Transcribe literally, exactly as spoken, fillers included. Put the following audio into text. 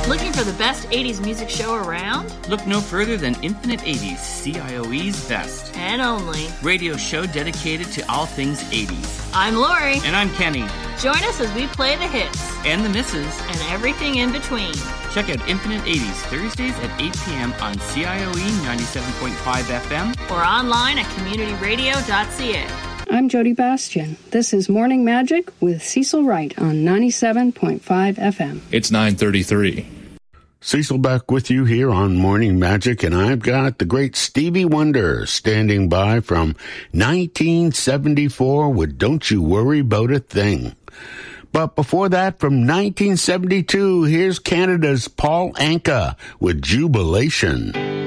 Looking for the best eighties music show around? Look no further than Infinite eighties, C I O E's best and only radio show dedicated to all things eighties. I'm Lori. And I'm Kenny. Join us as we play the hits and the misses and everything in between. Check out Infinite eighties Thursdays at eight p.m. on C I O E ninety-seven point five F M or online at community radio dot c a. I'm Jody Bastian. This is Morning Magic with Cecil Wright on ninety-seven point five F M. It's nine thirty-three. Cecil back with you here on Morning Magic, and I've got the great Stevie Wonder standing by from nineteen seventy-four with Don't You Worry About a Thing. But before that, from nineteen seventy-two, here's Canada's Paul Anka with Jubilation.